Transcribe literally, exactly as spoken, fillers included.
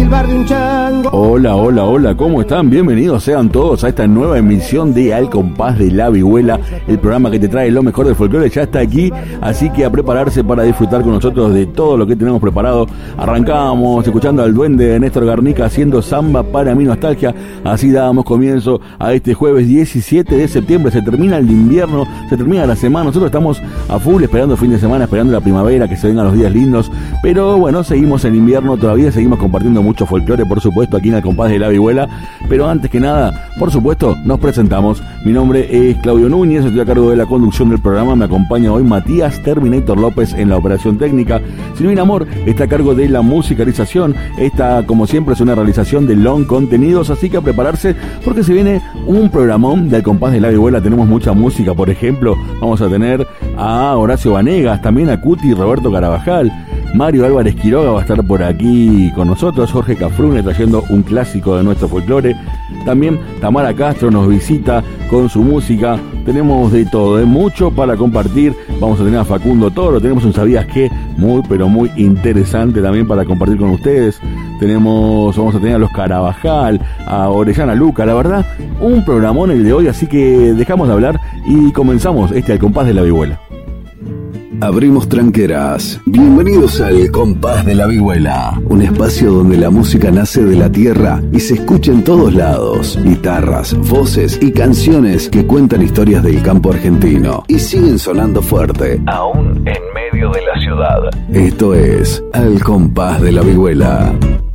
silbar de un chango. Hola, hola, hola, ¿cómo están? Bienvenidos sean todos a esta nueva emisión de Al Compás de la Vihuela, el programa que te trae lo mejor del folclore. Ya está aquí, así que a prepararse para disfrutar con nosotros de todo lo que tenemos preparado. Arrancamos escuchando al duende Néstor Garnica haciendo Samba para mi nostalgia. Así dábamos comienzo a este jueves diecisiete de septiembre. Se termina el invierno, se termina la semana. Nosotros estamos a full esperando el fin de semana, esperando la primavera, que se vengan los días lindos. Pero bueno, seguimos en invierno todavía, seguimos compartiendo mucho folclore, por supuesto, aquí en Al Compás de la Vihuela. Pero antes que nada, por supuesto, nos presentamos. Mi nombre es Claudio Núñez, estoy a cargo de la conducción del programa. Me acompaña hoy Matías Terminator López en la operación técnica. Silvina Amor está a cargo de la musicalización. Esta, como siempre, es una realización de Long Contenidos, así que a prepararse porque se viene un programón de Al Compás de la Vihuela. Tenemos mucha música, por ejemplo, vamos a tener a Horacio Vanegas, también a Cuti y Roberto Carabajal. Mario Álvarez Quiroga va a estar por aquí con nosotros, Jorge Cafrune trayendo un clásico de nuestro folclore. También Tamara Castro nos visita con su música. Tenemos de todo, ¿eh? Mucho para compartir. Vamos a tener a Facundo Toro, tenemos un ¿Sabías qué? Muy, pero muy interesante también para compartir con ustedes. Tenemos, vamos a tener a los Carabajal, a Orellana Luca, la verdad, un programón el de hoy, así que dejamos de hablar y comenzamos este Al Compás de la Vihuela. Abrimos tranqueras. Bienvenidos al Compás de la Vihuela, un espacio donde la música nace de la tierra y se escucha en todos lados. Guitarras, voces y canciones que cuentan historias del campo argentino y siguen sonando fuerte, aún en medio de la ciudad. Esto es Al Compás de la Vihuela.